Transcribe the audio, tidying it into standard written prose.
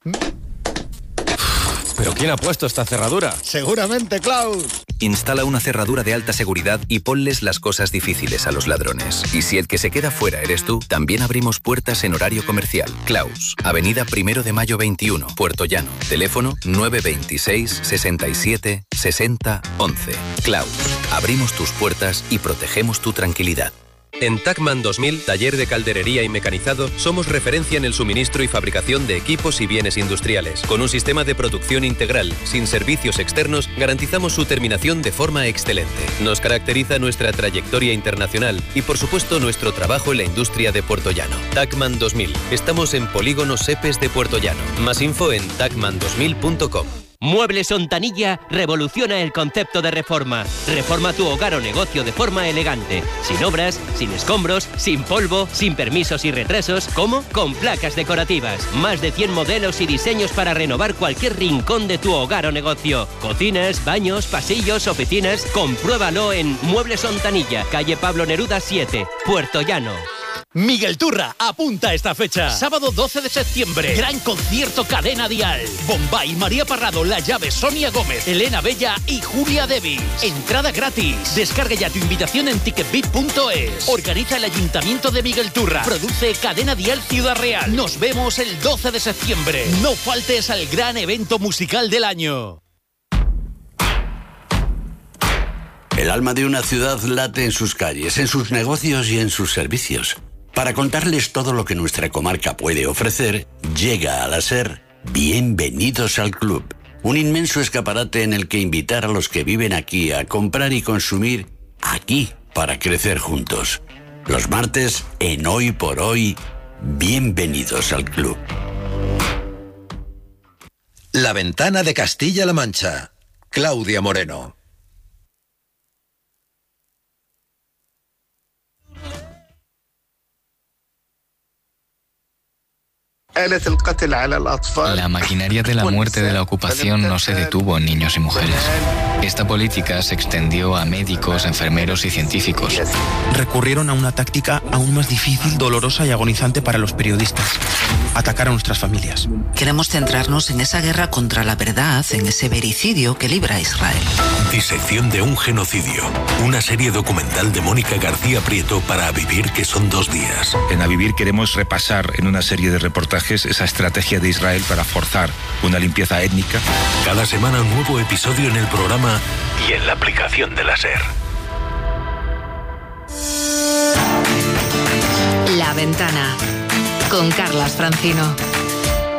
¿Pero quién ha puesto esta cerradura? Seguramente, Klaus. Instala una cerradura de alta seguridad y ponles las cosas difíciles a los ladrones. Y si el que se queda fuera eres tú, también abrimos puertas en horario comercial. Klaus, Avenida 1 de Mayo 21, Puerto Llano. Teléfono 926 67 60 11. Klaus, abrimos tus puertas y protegemos tu tranquilidad. En Tacman 2000, taller de calderería y mecanizado, somos referencia en el suministro y fabricación de equipos y bienes industriales. Con un sistema de producción integral, sin servicios externos, garantizamos su terminación de forma excelente. Nos caracteriza nuestra trayectoria internacional y, por supuesto, nuestro trabajo en la industria de Puerto Llano. Tacman 2000. Estamos en Polígono Sepes de Puerto Llano. Más info en tacman2000.com. Muebles Ontanilla revoluciona el concepto de reforma. Reforma tu hogar o negocio de forma elegante. Sin obras, sin escombros, sin polvo, sin permisos y retrasos. ¿Cómo? Con placas decorativas. Más de 100 modelos y diseños para renovar cualquier rincón de tu hogar o negocio. Cocinas, baños, pasillos, oficinas. Compruébalo en Muebles Ontanilla, calle Pablo Neruda 7, Puerto Llano. Miguel Turra, apunta esta fecha. Sábado 12 de septiembre, gran concierto Cadena Dial. Bombay, María Parrado, La Llave, Sonia Gómez, Elena Bella y Julia Devis. Entrada gratis. Descarga ya tu invitación en ticketbit.es. Organiza el Ayuntamiento de Miguel Turra. Produce Cadena Dial Ciudad Real. Nos vemos el 12 de septiembre. No faltes al gran evento musical del año. El alma de una ciudad late en sus calles, en sus negocios y en sus servicios. Para contarles todo lo que nuestra comarca puede ofrecer, llega a la SER Bienvenidos al Club, un inmenso escaparate en el que invitar a los que viven aquí a comprar y consumir aquí para crecer juntos. Los martes, en Hoy por Hoy, Bienvenidos al Club. La Ventana de Castilla-La Mancha. Claudia Moreno. La maquinaria de la muerte de la ocupación no se detuvo en niños y mujeres. Esta política se extendió a médicos, enfermeros y científicos. Recurrieron a una táctica aún más difícil, dolorosa y agonizante para los periodistas: atacar a nuestras familias. Queremos centrarnos en esa guerra contra la verdad, en ese vericidio que libra Israel. Disección de un genocidio. Una serie documental de Mónica García Prieto para A Vivir, que son 2 días. En A Vivir queremos repasar en una serie de reportajes esa estrategia de Israel para forzar una limpieza étnica. Cada semana un nuevo episodio en el programa y en la aplicación de la SER. La Ventana con Carlas Francino.